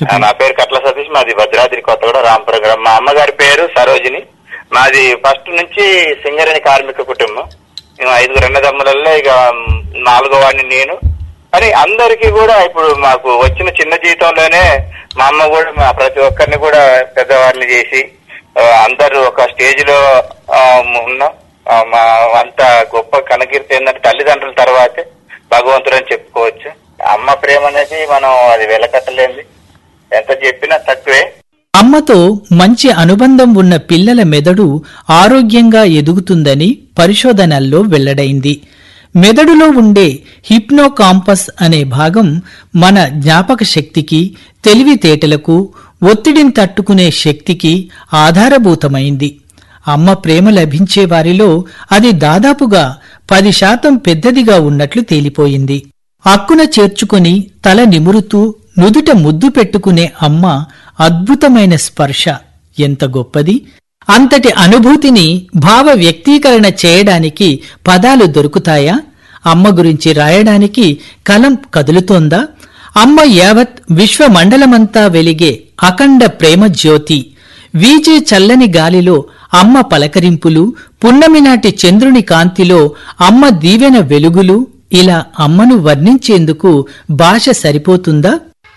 నా పేరు కట్ల సతీష్, మాది భద్రాద్రి కొత్తగూడ రాంపురం. మా అమ్మగారి పేరు సరోజిని. మాది ఫస్ట్ నుంచి సింగరేణి కార్మిక కుటుంబం. మేము 5 అన్నదమ్ములలో ఇక 4వ వాడిని నేను. అని అందరికీ కూడా ఇప్పుడు మాకు వచ్చిన చిన్న జీతంలోనే మా అమ్మ కూడా ప్రతి ఒక్కరిని కూడా పెద్దవాడిని చేసి అందరూ ఒక స్టేజ్ లో ఉన్నాం. మా అంత గొప్ప కనకీర్తి ఏంటంటే తల్లిదండ్రుల తర్వాతే భగవంతుడు అని చెప్పుకోవచ్చు. అమ్మ ప్రేమ అనేది మనం అది వెలకట్టలేంది, ఎంత చెప్పినా తక్కువే. అమ్మతో మంచి అనుబంధం ఉన్న పిల్లల మెదడు ఆరోగ్యంగా ఎదుగుతుందని పరిశోధనల్లో వెల్లడైంది. మెదడులో ఉండే హిప్నోకాంపస్ అనే భాగం మన జ్ఞాపక శక్తికి, తెలివితేటలకు, ఒత్తిడిని తట్టుకునే శక్తికి ఆధారభూతమైంది. అమ్మ ప్రేమ లభించే వారిలో అది దాదాపుగా 10% పెద్దదిగా ఉన్నట్లు తేలిపోయింది. అక్కున చేర్చుకుని తల నిమురుతూ నుదుట ముద్దు పెట్టుకునే అమ్మ అద్భుతమైన స్పర్శ ఎంత గొప్పది! అంతటి అనుభూతిని భావ వ్యక్తీకరణ చేయడానికి పదాలు దొరుకుతాయా? అమ్మ గురించి రాయడానికి కలం కదులుతోందా? అమ్మ యావత్ విశ్వమండలమంతా వెలిగే అఖండ ప్రేమ జ్యోతి. వీచే చల్లని గాలిలో అమ్మ పలకరింపులు, పున్నమినాటి చంద్రుని కాంతిలో అమ్మ దీవెన వెలుగులు. ఇలా అమ్మను వర్ణించేందుకు భాష సరిపోతుందా?